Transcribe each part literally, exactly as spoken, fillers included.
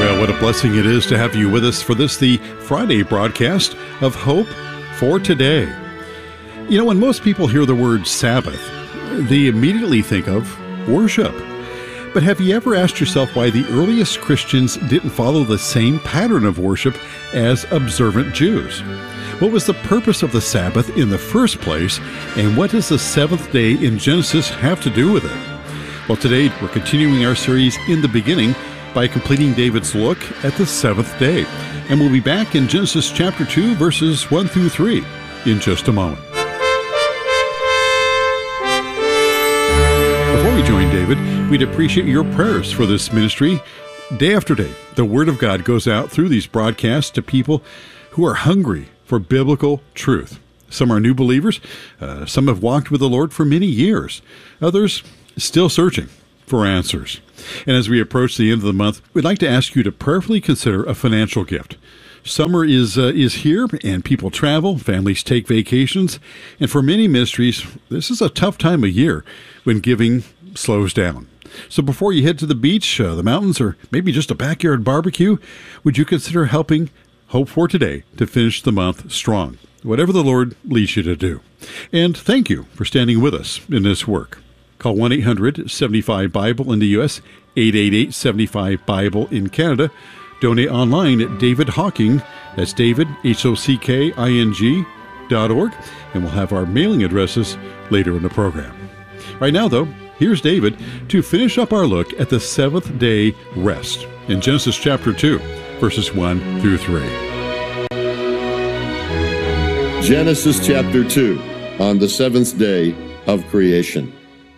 Well, what a blessing it is to have you with us for this, the Friday broadcast of Hope for Today. You know, when most people hear the word Sabbath, they immediately think of worship. But have you ever asked yourself why the earliest Christians didn't follow the same pattern of worship as observant Jews? What was the purpose of the Sabbath in the first place, and what does the seventh day in Genesis have to do with it? Well, today we're continuing our series In the Beginning by completing David's look at the seventh day. And we'll be back in Genesis chapter two, verses one through three in just a moment. Before we join David, we'd appreciate your prayers for this ministry. Day after day, the Word of God goes out through these broadcasts to people who are hungry for biblical truth. Some are new believers. Uh, some have walked with the Lord for many years. Others still searching for answers. And as we approach the end of the month, we'd like to ask you to prayerfully consider a financial gift. Summer is uh, is here, and people travel, families take vacations, and for many ministries, this is a tough time of year when giving slows down. So before you head to the beach, uh, the mountains, or maybe just a backyard barbecue, would you consider helping Hope for Today to finish the month strong, whatever the Lord leads you to do? And thank you for standing with us in this work. Call one eight hundred seven five Bible in the U S, eight eight eight seven five Bible in Canada. Donate online at David Hocking, that's David, H O C K I N G, dot org, and we'll have our mailing addresses later in the program. Right now, though, here's David to finish up our look at the seventh day rest in Genesis chapter two, verses one through three. Genesis chapter two, on the seventh day of creation.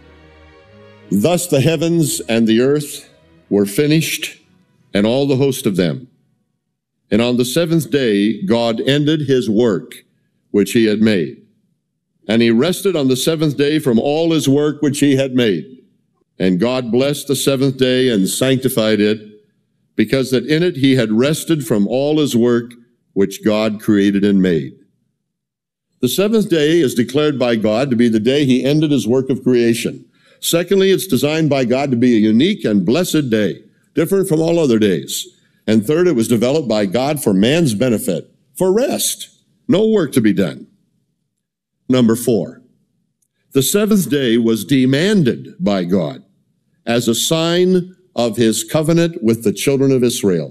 Thus the heavens and the earth were finished, and all the host of them. And on the seventh day God ended his work which he had made. And he rested on the seventh day from all his work which he had made. And God blessed the seventh day and sanctified it, because that in it he had rested from all his work which God created and made. The seventh day is declared by God to be the day he ended his work of creation. Secondly, it's designed by God to be a unique and blessed day, different from all other days. And third, it was developed by God for man's benefit, for rest, no work to be done. Number four, the seventh day was demanded by God as a sign of his covenant with the children of Israel.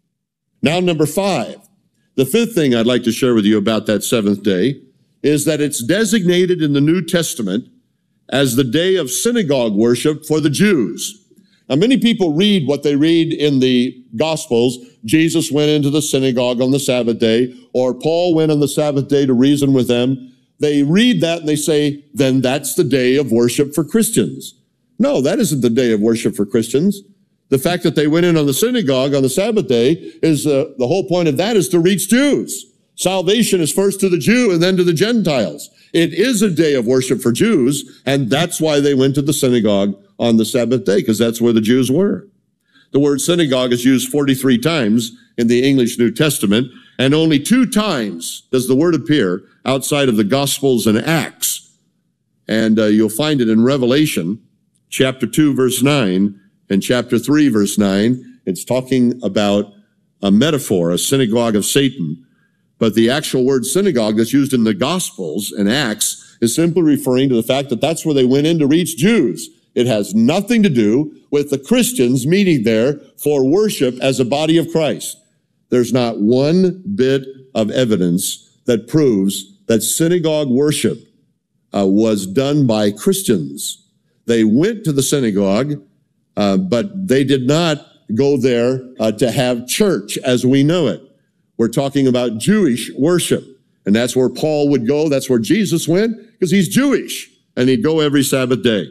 Now, number five, the fifth thing I'd like to share with you about that seventh day is that it's designated in the New Testament as the day of synagogue worship for the Jews. Now, many people read what they read in the Gospels. Jesus went into the synagogue on the Sabbath day, or Paul went on the Sabbath day to reason with them. They read that and they say, then that's the day of worship for Christians. No, that isn't the day of worship for Christians. The fact that they went in on the synagogue on the Sabbath day is, uh, the whole point of that is to reach Jews. Salvation is first to the Jew and then to the Gentiles. It is a day of worship for Jews, and that's why they went to the synagogue on the Sabbath day, because that's where the Jews were. The word synagogue is used forty-three times in the English New Testament, and only two times does the word appear outside of the Gospels and Acts. And uh, you'll find it in Revelation, chapter two, verse nine, and chapter three, verse nine. It's talking about a metaphor, a synagogue of Satan. But the actual word synagogue that's used in the Gospels and Acts is simply referring to the fact that that's where they went in to reach Jews. It has nothing to do with the Christians meeting there for worship as a body of Christ. There's not one bit of evidence that proves that synagogue worship uh, was done by Christians. They went to the synagogue, uh, but they did not go there uh, to have church as we know it. We're talking about Jewish worship, and that's where Paul would go. That's where Jesus went, because he's Jewish, and he'd go every Sabbath day.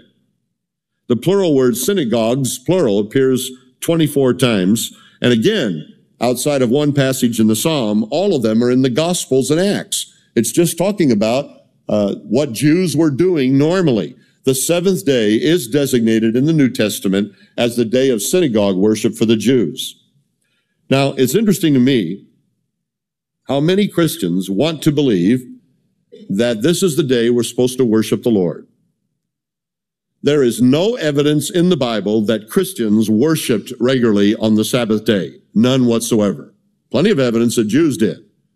The plural word synagogues, plural, appears twenty-four times. And again, outside of one passage in the Psalm, all of them are in the Gospels and Acts. It's just talking about uh, what Jews were doing normally. The seventh day is designated in the New Testament as the day of synagogue worship for the Jews. Now, it's interesting to me how many Christians want to believe that this is the day we're supposed to worship the Lord. There is no evidence in the Bible that Christians worshiped regularly on the Sabbath day. None whatsoever. Plenty of evidence that Jews did.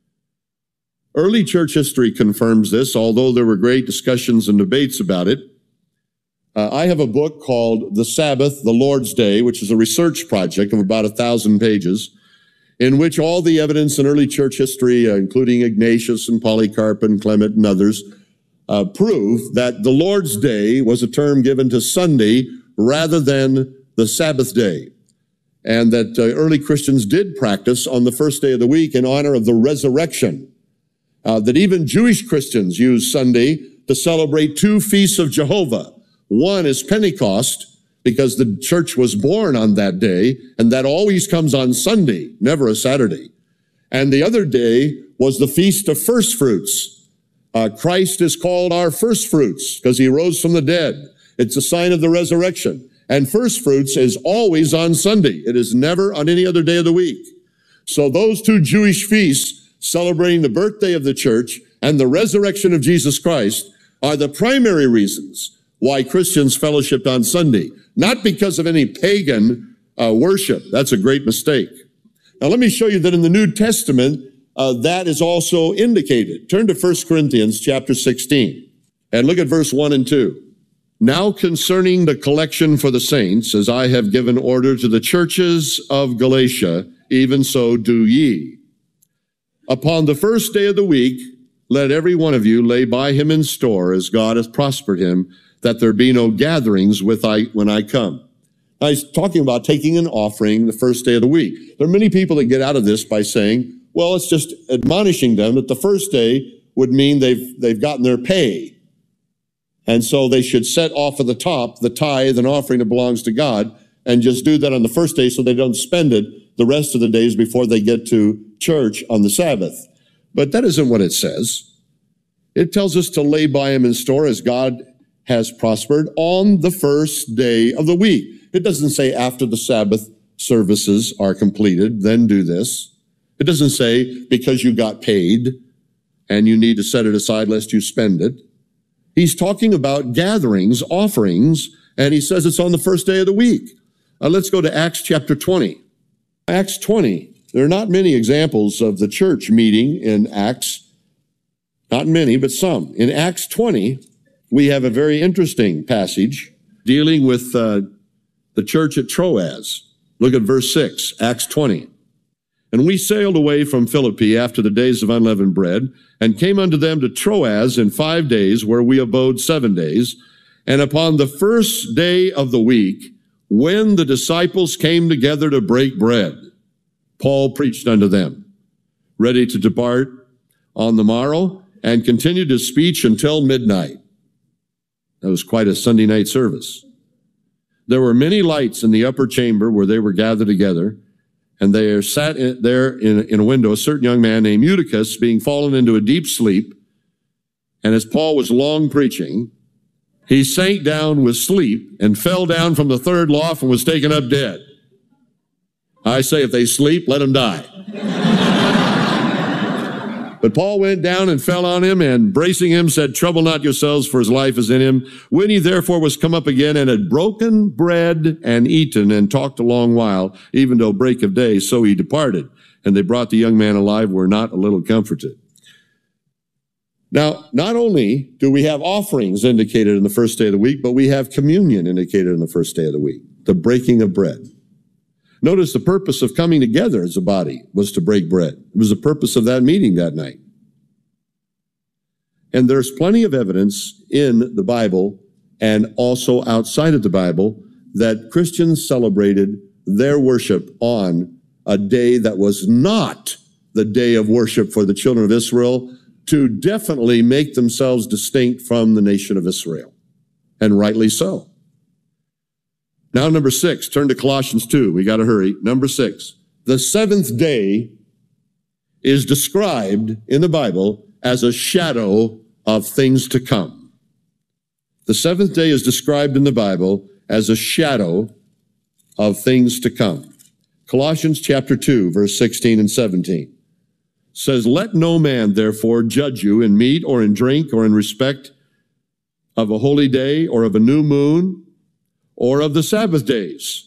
Early church history confirms this, although there were great discussions and debates about it. Uh, I have a book called The Sabbath, the Lord's Day, which is a research project of about a thousand pages, in which all the evidence in early church history, uh, including Ignatius and Polycarp and Clement and others, uh, prove that the Lord's Day was a term given to Sunday rather than the Sabbath day, and that uh, early Christians did practice on the first day of the week in honor of the resurrection, uh, that even Jewish Christians use Sunday to celebrate two feasts of Jehovah. One is Pentecost, because the church was born on that day, and that always comes on Sunday, never a Saturday. And the other day was the Feast of First Fruits. Uh, Christ is called our first fruits because he rose from the dead. It's a sign of the resurrection. And first fruits is always on Sunday. It is never on any other day of the week. So those two Jewish feasts celebrating the birthday of the church and the resurrection of Jesus Christ are the primary reasons why Christians fellowshipped on Sunday. Not because of any pagan uh, worship. That's a great mistake. Now let me show you that in the New Testament, uh, that is also indicated. Turn to First Corinthians chapter sixteen and look at verse one and two. Now concerning the collection for the saints, as I have given order to the churches of Galatia, even so do ye. Upon the first day of the week, let every one of you lay by him in store as God hath prospered him, that there be no gatherings with I, when I come. Now, he's talking about taking an offering the first day of the week. There are many people that get out of this by saying, well, it's just admonishing them that the first day would mean they've, they've gotten their pay. And so they should set off at the top the tithe and offering that belongs to God and just do that on the first day so they don't spend it the rest of the days before they get to church on the Sabbath. But that isn't what it says. It tells us to lay by him in store as God has prospered on the first day of the week. It doesn't say after the Sabbath services are completed, then do this. It doesn't say because you got paid and you need to set it aside lest you spend it. He's talking about gatherings, offerings, and he says it's on the first day of the week. Uh, let's go to Acts chapter twenty. Acts twenty. There are not many examples of the church meeting in Acts. Not many, but some. In Acts twenty, we have a very interesting passage dealing with uh, the church at Troas. Look at verse six, Acts twenty. And we sailed away from Philippi after the days of unleavened bread, and came unto them to Troas in five days, where we abode seven days. And upon the first day of the week, when the disciples came together to break bread, Paul preached unto them, ready to depart on the morrow, and continued his speech until midnight. That was quite a Sunday night service. There were many lights in the upper chamber where they were gathered together, and there sat in, there in, in a window a certain young man named Eutychus, being fallen into a deep sleep. And as Paul was long preaching, he sank down with sleep and fell down from the third loft and was taken up dead. I say, if they sleep, let them die. But Paul went down and fell on him, and bracing him said, trouble not yourselves, for his life is in him. When he therefore was come up again and had broken bread and eaten and talked a long while, even till break of day, so he departed. And they brought the young man alive, were not a little comforted. Now, not only do we have offerings indicated in the first day of the week, but we have communion indicated in the first day of the week, the breaking of bread. Notice the purpose of coming together as a body was to break bread. It was the purpose of that meeting that night. And there's plenty of evidence in the Bible and also outside of the Bible that Christians celebrated their worship on a day that was not the day of worship for the children of Israel, to definitely make themselves distinct from the nation of Israel. And rightly so. Now, number six, turn to Colossians two. We got to hurry. Number six, the seventh day is described in the Bible as a shadow of things to come. The seventh day is described in the Bible as a shadow of things to come. Colossians chapter two, verse sixteen and seventeen says, let no man therefore judge you in meat or in drink or in respect of a holy day or of a new moon or of the Sabbath days,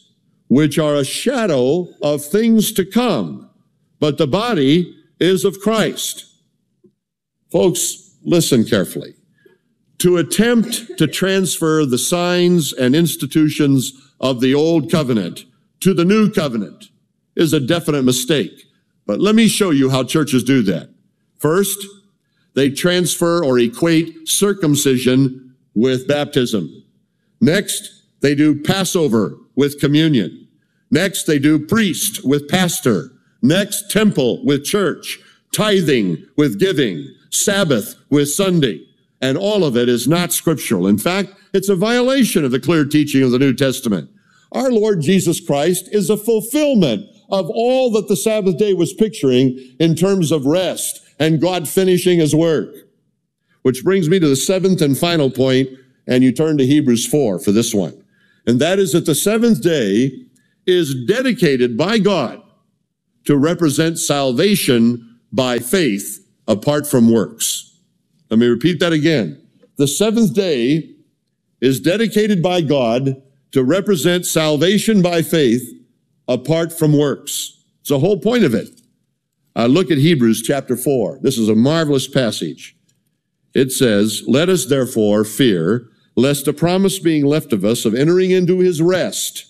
which are a shadow of things to come, but the body is of Christ. Folks, listen carefully. To attempt to transfer the signs and institutions of the old covenant to the new covenant is a definite mistake. But let me show you how churches do that. First, they transfer or equate circumcision with baptism. Next, they do Passover with communion. Next, they do priest with pastor. Next, temple with church. Tithing with giving. Sabbath with Sunday. And all of it is not scriptural. In fact, it's a violation of the clear teaching of the New Testament. Our Lord Jesus Christ is a fulfillment of all that the Sabbath day was picturing in terms of rest and God finishing his work. Which brings me to the seventh and final point, and you turn to Hebrews four for this one. And that is that the seventh day is dedicated by God to represent salvation by faith apart from works. Let me repeat that again. The seventh day is dedicated by God to represent salvation by faith apart from works. It's the whole point of it. Uh, look at Hebrews chapter four. This is a marvelous passage. It says, "Let us therefore fear, lest a promise being left of us of entering into his rest,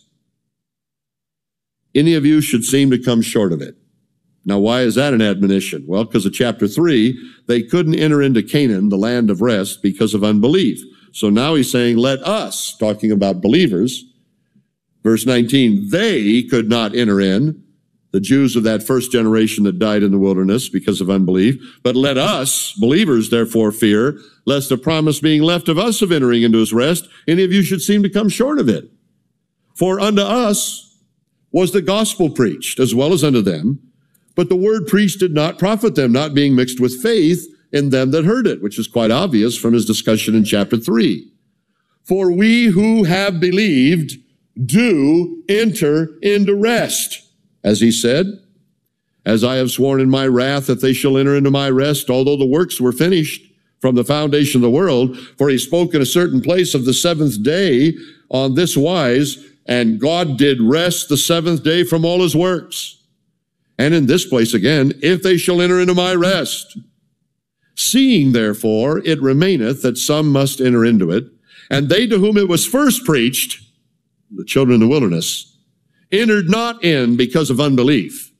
any of you should seem to come short of it." Now, why is that an admonition? Well, because of chapter three, they couldn't enter into Canaan, the land of rest, because of unbelief. So now he's saying, let us, talking about believers. Verse nineteen, they could not enter in, the Jews of that first generation that died in the wilderness because of unbelief. But let us, believers, therefore fear, lest the promise being left of us of entering into his rest, any of you should seem to come short of it. For unto us was the gospel preached, as well as unto them. But the word preached did not profit them, not being mixed with faith in them that heard it, which is quite obvious from his discussion in chapter three. For we who have believed do enter into rest. As he said, as I have sworn in my wrath that they shall enter into my rest, although the works were finished from the foundation of the world. For he spoke in a certain place of the seventh day on this wise, and God did rest the seventh day from all his works. And in this place again, if they shall enter into my rest. Seeing therefore it remaineth that some must enter into it, and they to whom it was first preached, the children of the wilderness, entered not in because of unbelief.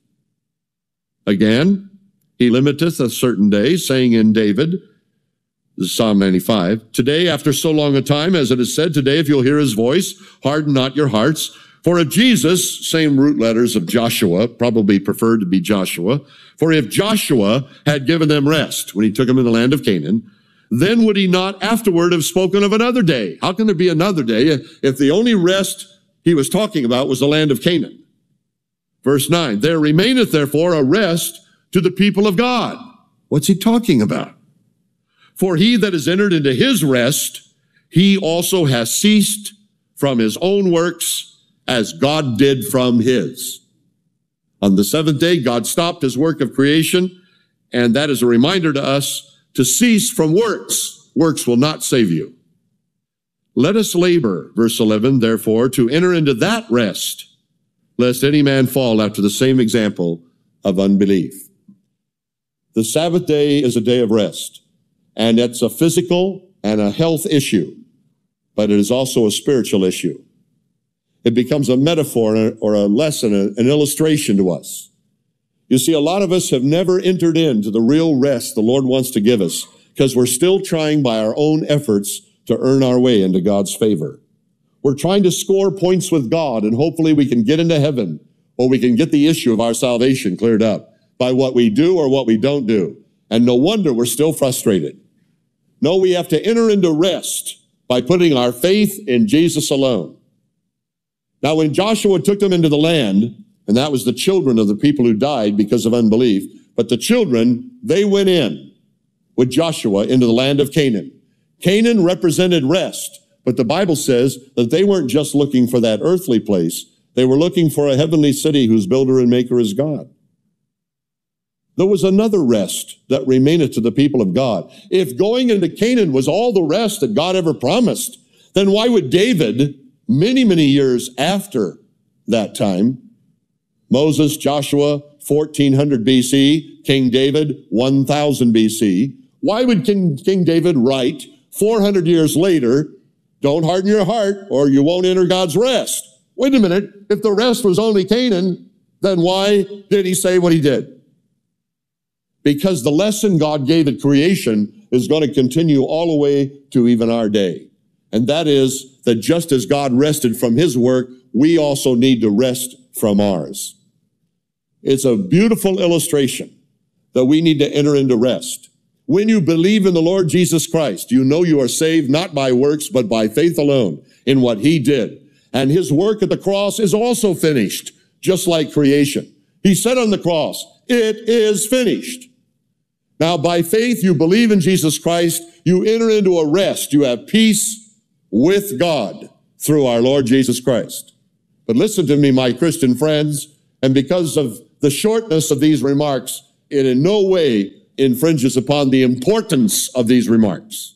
Again, he limiteth a certain day, saying in David, this is Psalm ninety-five, today after so long a time, as it is said, today if you'll hear his voice, harden not your hearts. For if Jesus, same root letters of Joshua, probably preferred to be Joshua, for if Joshua had given them rest when he took them in the land of Canaan, then would he not afterward have spoken of another day? How can there be another day if the only rest he was talking about was the land of Canaan? Verse nine, there remaineth therefore a rest to the people of God. What's he talking about? For he that is entered into his rest, he also has ceased from his own works, as God did from his. On the seventh day, God stopped his work of creation, and that is a reminder to us to cease from works. Works will not save you. Let us labor, verse eleven, therefore, to enter into that rest, lest any man fall after the same example of unbelief. The Sabbath day is a day of rest, and it's a physical and a health issue, but it is also a spiritual issue. It becomes a metaphor or a lesson, an illustration to us. You see, a lot of us have never entered into the real rest the Lord wants to give us because we're still trying by our own efforts to earn our way into God's favor. We're trying to score points with God, and hopefully we can get into heaven, or we can get the issue of our salvation cleared up by what we do or what we don't do. And no wonder we're still frustrated. No, we have to enter into rest by putting our faith in Jesus alone. Now, when Joshua took them into the land, and that was the children of the people who died because of unbelief, but the children, they went in with Joshua into the land of Canaan. Canaan represented rest, but the Bible says that they weren't just looking for that earthly place. They were looking for a heavenly city whose builder and maker is God. There was another rest that remaineth to the people of God. If going into Canaan was all the rest that God ever promised, then why would David, many, many years after that time. Moses, Joshua, fourteen hundred B C, King David, one thousand B C. Why would King, King David write four hundred years later, don't harden your heart or you won't enter God's rest? Wait a minute, if the rest was only Canaan, then why did he say what he did? Because the lesson God gave at creation is going to continue all the way to even our day. And that is that just as God rested from his work, we also need to rest from ours. It's a beautiful illustration that we need to enter into rest. When you believe in the Lord Jesus Christ, you know you are saved not by works, but by faith alone in what he did. And his work at the cross is also finished, just like creation. He said on the cross, it is finished. Now, by faith, you believe in Jesus Christ, you enter into a rest. You have peace with God through our Lord Jesus Christ. But listen to me, my Christian friends, and because of the shortness of these remarks, it in no way infringes upon the importance of these remarks.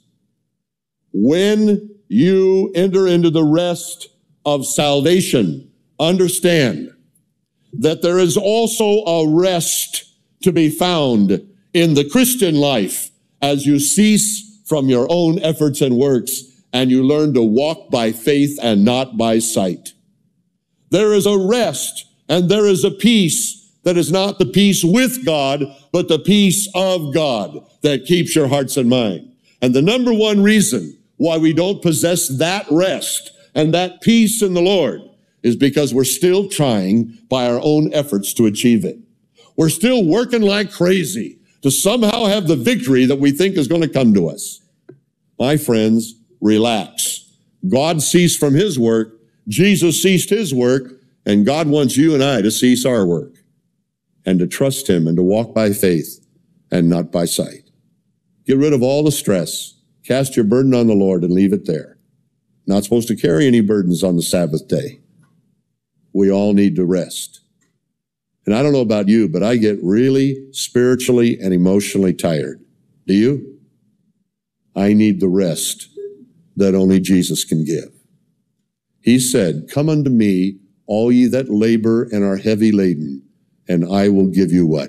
When you enter into the rest of salvation, understand that there is also a rest to be found in the Christian life as you cease from your own efforts and works and you learn to walk by faith and not by sight. There is a rest and there is a peace that is not the peace with God, but the peace of God that keeps your hearts and mind. And the number one reason why we don't possess that rest and that peace in the Lord is because we're still trying by our own efforts to achieve it. We're still working like crazy to somehow have the victory that we think is going to come to us. My friends, relax. God ceased from his work. Jesus ceased his work. And God wants you and I to cease our work and to trust him and to walk by faith and not by sight. Get rid of all the stress. Cast your burden on the Lord and leave it there. Not supposed to carry any burdens on the Sabbath day. We all need to rest. And I don't know about you, but I get really spiritually and emotionally tired. Do you? I need the rest that only Jesus can give. He said, come unto me, all ye that labor and are heavy laden, and I will give you what?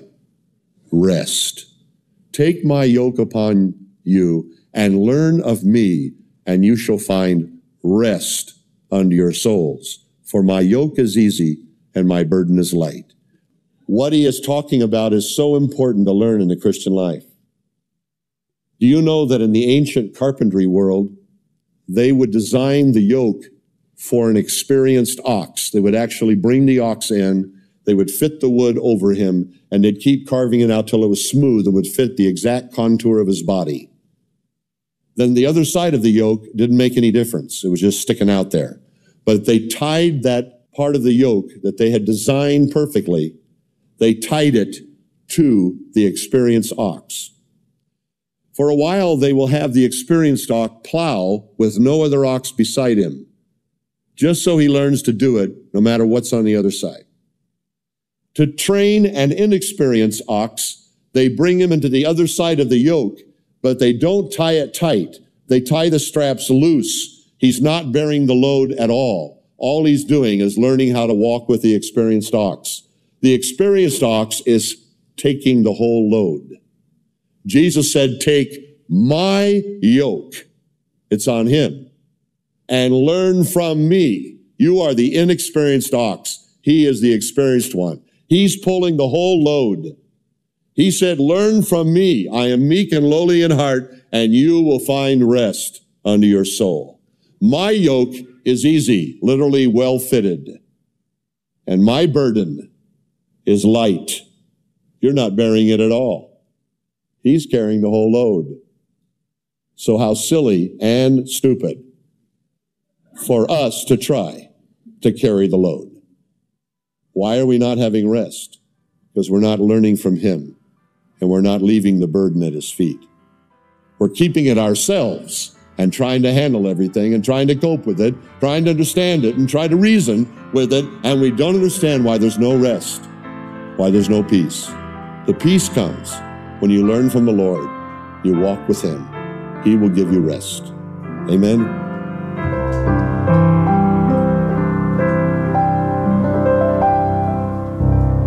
Rest. Take my yoke upon you and learn of me, and you shall find rest unto your souls. For my yoke is easy and my burden is light. What he is talking about is so important to learn in the Christian life. Do you know that in the ancient carpentry world, they would design the yoke for an experienced ox? They would actually bring the ox in, they would fit the wood over him, and they'd keep carving it out till it was smooth and would fit the exact contour of his body. Then the other side of the yoke didn't make any difference. It was just sticking out there. But they tied that part of the yoke that they had designed perfectly, they tied it to the experienced ox. For a while, they will have the experienced ox plow with no other ox beside him, just so he learns to do it no matter what's on the other side. To train an inexperienced ox, they bring him into the other side of the yoke, but they don't tie it tight. They tie the straps loose. He's not bearing the load at all. All he's doing is learning how to walk with the experienced ox. The experienced ox is taking the whole load. Jesus said, take my yoke. It's on him. And learn from me. You are the inexperienced ox. He is the experienced one. He's pulling the whole load. He said, learn from me. I am meek and lowly in heart, and you will find rest unto your soul. My yoke is easy, literally well fitted. And my burden is light. You're not bearing it at all. He's carrying the whole load. So how silly and stupid for us to try to carry the load. Why are we not having rest? Because we're not learning from him, and we're not leaving the burden at his feet. We're keeping it ourselves and trying to handle everything and trying to cope with it, trying to understand it and try to reason with it, and we don't understand why there's no rest, why there's no peace. The peace comes when you learn from the Lord, you walk with him. He will give you rest. Amen.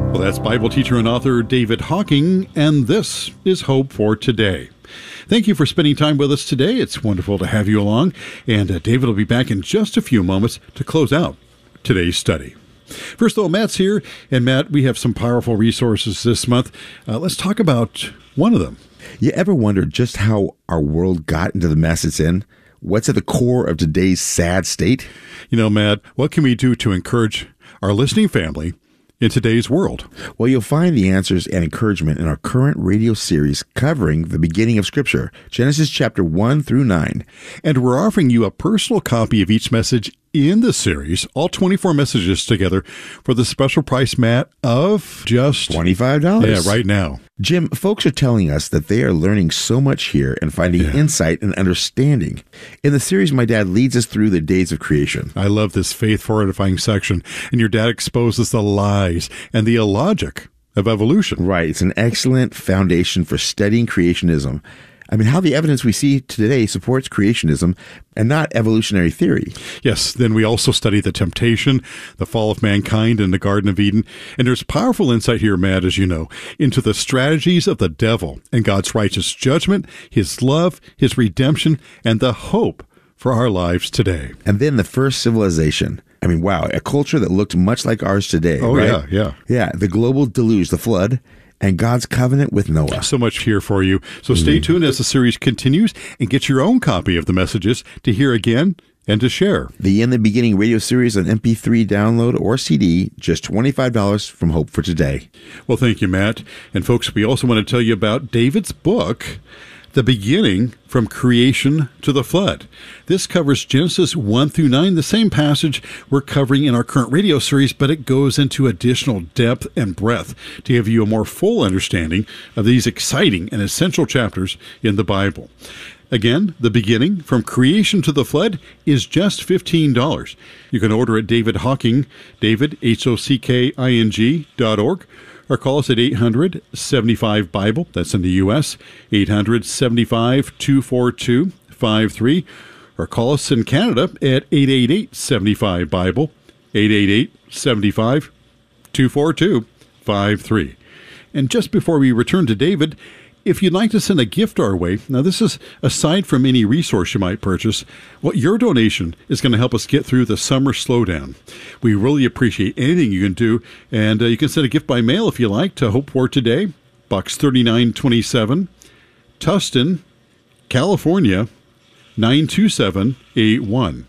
Well, that's Bible teacher and author David Hocking, and this is Hope for Today. Thank you for spending time with us today. It's wonderful to have you along, and uh, David will be back in just a few moments to close out today's study. First, though, Matt's here, and Matt, we have some powerful resources this month. Uh, let's talk about one of them. You ever wondered just how our world got into the mess it's in? What's at the core of today's sad state? You know, Matt, what can we do to encourage our listening family in today's world? Well, you'll find the answers and encouragement in our current radio series covering the beginning of Scripture, Genesis chapter one through nine. And we're offering you a personal copy of each message in the series, all twenty-four messages together, for the special price, Matt, of just twenty-five dollars. Yeah, right now. Jim, folks are telling us that they are learning so much here and finding Yeah. insight and understanding. In the series, my dad leads us through the days of creation. I love this faith fortifying section, and your dad exposes the lies and the illogic of evolution. Right. It's an excellent foundation for studying creationism. I mean, how the evidence we see today supports creationism and not evolutionary theory. Yes, then we also study the temptation, the fall of mankind in the Garden of Eden. And there's powerful insight here, Matt, as you know, into the strategies of the devil and God's righteous judgment, his love, his redemption, and the hope for our lives today. And then the first civilization. I mean, wow, a culture that looked much like ours today. Oh, right? yeah, yeah. Yeah, the global deluge, the flood, and God's covenant with Noah. So much here for you. So stay tuned as the series continues and get your own copy of the messages to hear again and to share. The In the Beginning radio series on M P three download or C D, just twenty-five dollars from Hope for Today. Well, thank you, Matt. And folks, we also want to tell you about David's book, The Beginning from Creation to the Flood. This covers Genesis one through nine, the same passage we're covering in our current radio series, but it goes into additional depth and breadth to give you a more full understanding of these exciting and essential chapters in the Bible. Again, The Beginning from Creation to the Flood is just fifteen dollars. You can order at David Hocking, David, H O C K I N G dot org, or call us at eight hundred, seventy-five, Bible. That's in the U S, eight hundred, seventy-five, two four two, five three, or call us in Canada at eight eight eight, seventy-five, Bible, eight eight eight, seventy-five, two four two, five three. And just before we return to David, if you'd like to send a gift our way, now this is aside from any resource you might purchase, well, your donation is going to help us get through the summer slowdown. We really appreciate anything you can do, and uh, you can send a gift by mail if you like to Hope for Today, Box thirty-nine twenty-seven, Tustin, California, nine two seven eight one.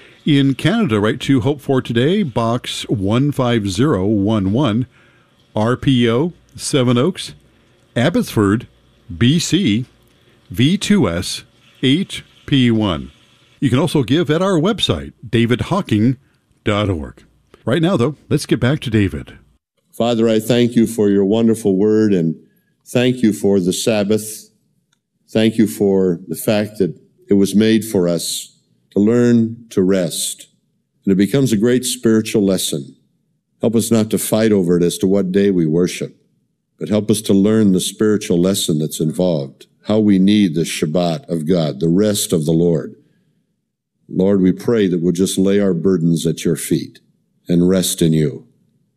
In Canada, write to Hope for Today, Box one five zero one one, R P O, Seven Oaks, Abbotsford, B C, V two S eight P one. You can also give at our website, david hocking dot org. Right now, though, let's get back to David. Father, I thank you for your wonderful word, and thank you for the Sabbath. Thank you for the fact that it was made for us to learn to rest. And it becomes a great spiritual lesson. Help us not to fight over it as to what day we worship, but help us to learn the spiritual lesson that's involved, how we need the Shabbat of God, the rest of the Lord. Lord, we pray that we'll just lay our burdens at your feet and rest in you.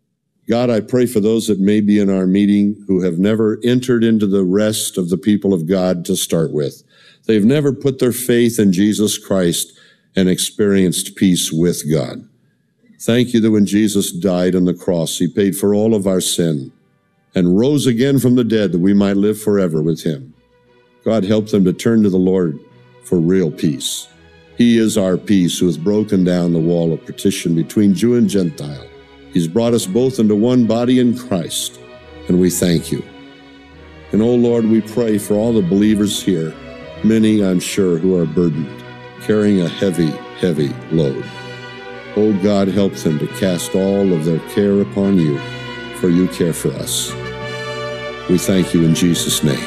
God, I pray for those that may be in our meeting who have never entered into the rest of the people of God to start with. They've never put their faith in Jesus Christ and experienced peace with God. Thank you that when Jesus died on the cross, he paid for all of our sin and rose again from the dead that we might live forever with him. God, help them to turn to the Lord for real peace. He is our peace who has broken down the wall of partition between Jew and Gentile. He's brought us both into one body in Christ, and we thank you. And, oh Lord, we pray for all the believers here, many, I'm sure, who are burdened, carrying a heavy, heavy load. Oh God, help them to cast all of their care upon you, for you care for us. We thank you in Jesus' name.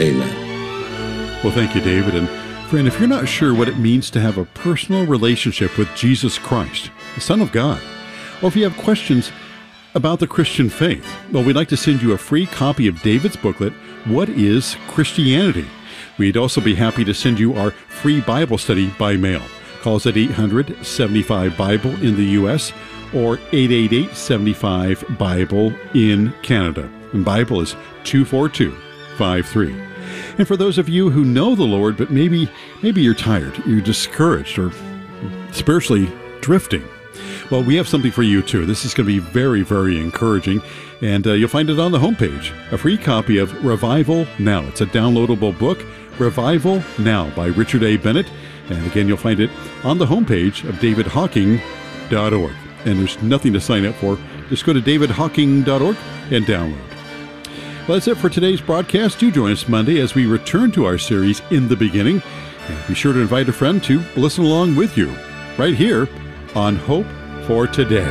Amen. Well, thank you, David. And friend, if you're not sure what it means to have a personal relationship with Jesus Christ, the Son of God, or if you have questions about the Christian faith, well, we'd like to send you a free copy of David's booklet, What is Christianity? We'd also be happy to send you our free Bible study by mail. Call us at eight hundred, seventy-five, Bible in the U S or eight eight eight, seven five, Bible in Canada. And Bible is two four two, five three. And for those of you who know the Lord, but maybe maybe you're tired, you're discouraged, or spiritually drifting, well, we have something for you too. This is going to be very, very encouraging, and uh, you'll find it on the homepage. A free copy of Revival Now. It's a downloadable book, Revival Now by Richard A. Bennett. And again, you'll find it on the homepage of david hawking dot org. And there's nothing to sign up for. Just go to david hawking dot org and download. Well, that's it for today's broadcast. Do join us Monday as we return to our series, In the Beginning. And be sure to invite a friend to listen along with you, right here on Hope for Today.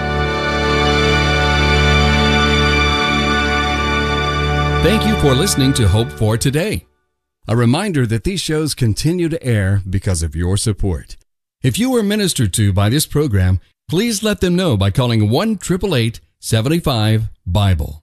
Thank you for listening to Hope for Today. A reminder that these shows continue to air because of your support. If you were ministered to by this program, please let them know by calling one eight eight eight, seven five, Bible.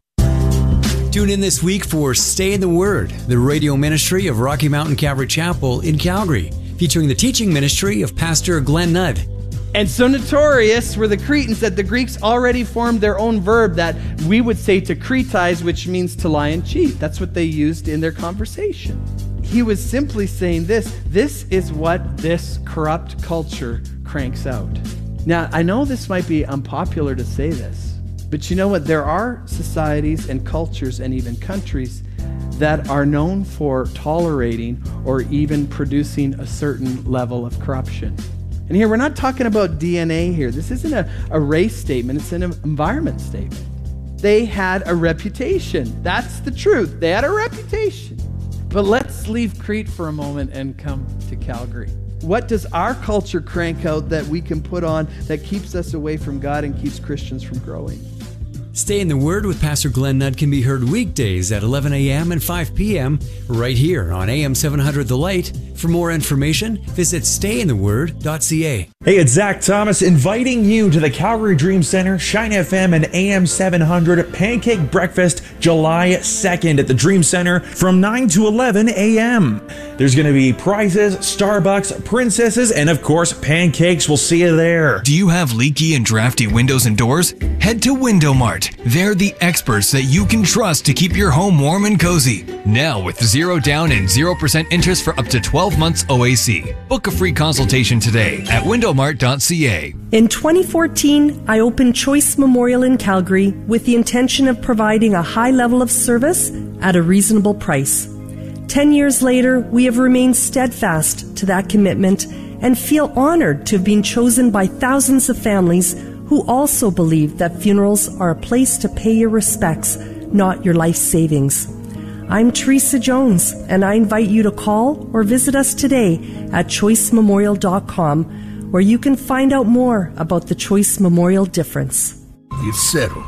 Tune in this week for Stay in the Word, the radio ministry of Rocky Mountain Calvary Chapel in Calgary, featuring the teaching ministry of Pastor Glenn Nudd. And so notorious were the Cretans that the Greeks already formed their own verb that we would say to cretize, which means to lie and cheat. That's what they used in their conversation. He was simply saying this, this is what this corrupt culture cranks out. Now, I know this might be unpopular to say this, but you know what? There are societies and cultures and even countries that are known for tolerating or even producing a certain level of corruption. And here, we're not talking about D N A here. This isn't a, a race statement. It's an environment statement. They had a reputation. That's the truth. They had a reputation. But let's leave Crete for a moment and come to Calgary. What does our culture crank out that we can put on that keeps us away from God and keeps Christians from growing? Stay in the Word with Pastor Glenn Nudd can be heard weekdays at eleven a.m. and five p.m. right here on A M seven hundred The Light. For more information, visit stay in the word dot c a. Hey, it's Zach Thomas inviting you to the Calgary Dream Center, Shine F M and A M seven hundred Pancake Breakfast July second at the Dream Center from nine to eleven a.m. There's going to be prizes, Starbucks, princesses, and of course, pancakes. We'll see you there. Do you have leaky and drafty windows and doors? Head to Window Mart. They're the experts that you can trust to keep your home warm and cozy. Now with zero down and zero percent interest for up to twelve months O A C. Book a free consultation today at window mart dot c a. In twenty fourteen, I opened Choice Memorial in Calgary with the intention of providing a high level of service at a reasonable price. Ten years later, we have remained steadfast to that commitment and feel honored to have been chosen by thousands of families who also believe that funerals are a place to pay your respects, not your life savings. I'm Teresa Jones, and I invite you to call or visit us today at choice memorial dot com, where you can find out more about the Choice Memorial difference. It's settled.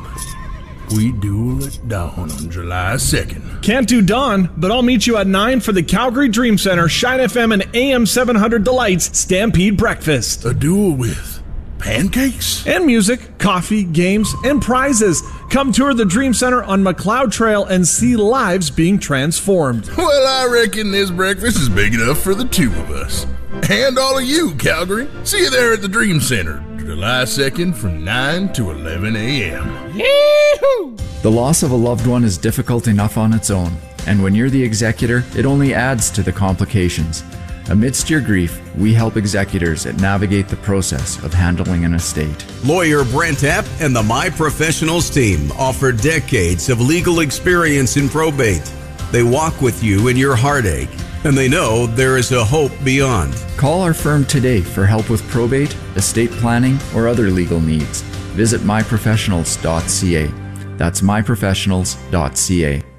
We duel at dawn on July second. Can't do dawn, but I'll meet you at nine for the Calgary Dream Center, Shine F M and A M seven hundred Delights Stampede Breakfast. A duel with pancakes? And music, coffee, games, and prizes. Come tour the Dream Center on McLeod Trail and see lives being transformed. Well, I reckon this breakfast is big enough for the two of us. And all of you, Calgary. See you there at the Dream Center, July second from nine to eleven a.m. Yee-hoo! The loss of a loved one is difficult enough on its own, and when you're the executor, it only adds to the complications. Amidst your grief, we help executors navigate the process of handling an estate. Lawyer Brent Epp and the My Professionals team offer decades of legal experience in probate. They walk with you in your heartache, and they know there is a hope beyond. Call our firm today for help with probate, estate planning, or other legal needs. Visit my professionals dot c a. That's my professionals dot c a.